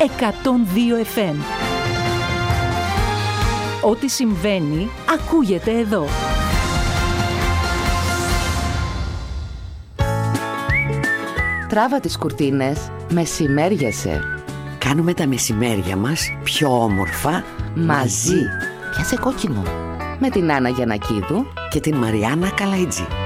102 FM. Ό,τι συμβαίνει, ακούγεται εδώ. Τράβα τις κουρτίνες, μεσημέριασε. Κάνουμε τα μεσημέρια μας πιο όμορφα Μαζί. Πιάσε κόκκινο. Με την Άννα Γιαννακίδου και την Μαριάννα Καλαϊτζή.